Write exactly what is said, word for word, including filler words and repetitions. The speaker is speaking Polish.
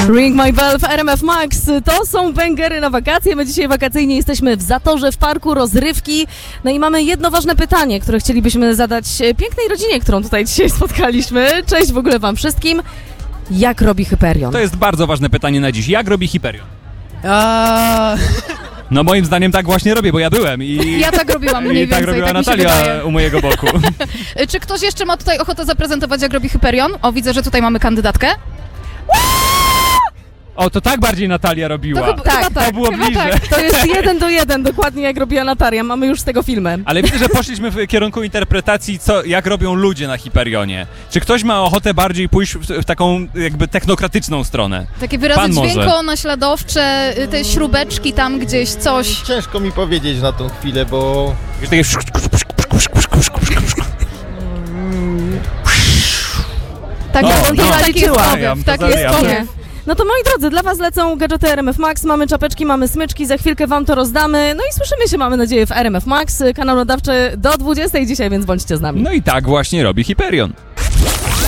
Ring My Bell w R M F Max. To są bęgery na wakacje. My dzisiaj wakacyjnie jesteśmy w Zatorze, w parku rozrywki. No i mamy jedno ważne pytanie, które chcielibyśmy zadać pięknej rodzinie, którą tutaj dzisiaj spotkaliśmy. Cześć w ogóle wam wszystkim. Jak robi Hyperion? To jest bardzo ważne pytanie na dziś. Jak robi Hyperion? A... No moim zdaniem tak właśnie robię, bo ja byłem i... Ja tak robiłam mniej I tak więcej, robiła tak mi się Natalia wydaje. u mojego boku. Czy ktoś jeszcze ma tutaj ochotę zaprezentować, jak robi Hyperion? O, widzę, że tutaj mamy kandydatkę. O, to tak bardziej Natalia robiła. To chyba Tak, tak, to było chyba bliżej. tak. To jest jeden do jeden, dokładnie jak robiła Natalia. Mamy już z tego filmem. Ale widzę, że poszliśmy w kierunku interpretacji, co, jak robią ludzie na Hyperionie. Czy ktoś ma ochotę bardziej pójść w, w taką jakby technokratyczną stronę? Takie wyrazy Pan może. dźwiękowo-naśladowcze, te śrubeczki tam gdzieś, coś. Ciężko mi powiedzieć na tą chwilę, bo... Wiesz, takie... Tak, O, tak, no. tak, taki jest Zarabiam, powiew, to taki jest zarabiam. powiew. No to moi drodzy, dla was lecą gadżety R M F Max, mamy czapeczki, mamy smyczki, za chwilkę wam to rozdamy, no i słyszymy się, mamy nadzieję, w R M F Max, kanał nadawczy do dwudziestej dzisiaj, więc bądźcie z nami. No i tak właśnie robi Hyperion.